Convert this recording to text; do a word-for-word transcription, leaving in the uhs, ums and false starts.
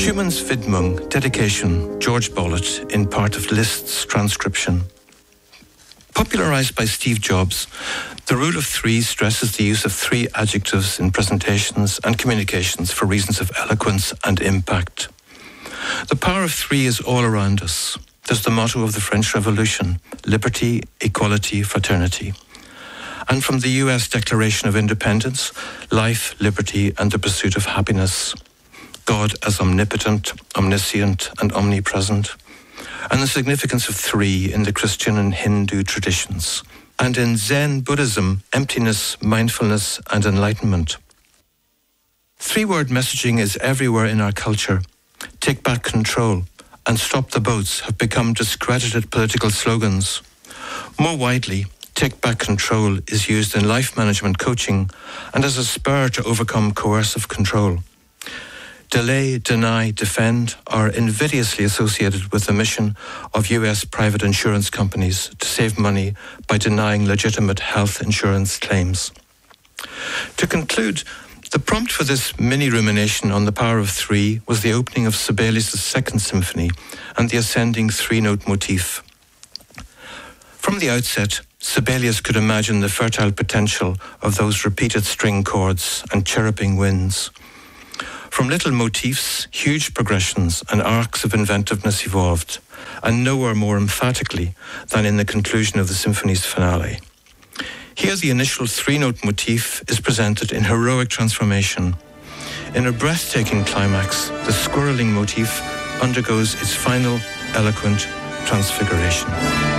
Schumann's Widmung, dedication, George Bollett, in part of Liszt's transcription. Popularized by Steve Jobs, the rule of three stresses the use of three adjectives in presentations and communications for reasons of eloquence and impact. The power of three is all around us. There's the motto of the French Revolution: liberty, equality, fraternity. And from the U S Declaration of Independence, life, liberty, and the pursuit of happiness. God as omnipotent, omniscient, and omnipresent. And the significance of three in the Christian and Hindu traditions. And in Zen Buddhism, emptiness, mindfulness, and enlightenment. Three-word messaging is everywhere in our culture. Take back control and stop the boats have become discredited political slogans. More widely, take back control is used in life management coaching and as a spur to overcome coercive control. Delay, deny, defend are invidiously associated with the mission of U S private insurance companies to save money by denying legitimate health insurance claims. To conclude, the prompt for this mini-rumination on the power of three was the opening of Sibelius' Second Symphony and the ascending three-note motif. From the outset, Sibelius could imagine the fertile potential of those repeated string chords and chirruping winds. From little motifs, huge progressions and arcs of inventiveness evolved, and nowhere more emphatically than in the conclusion of the symphony's finale. Here the initial three-note motif is presented in heroic transformation. In a breathtaking climax, the squirreling motif undergoes its final eloquent transfiguration.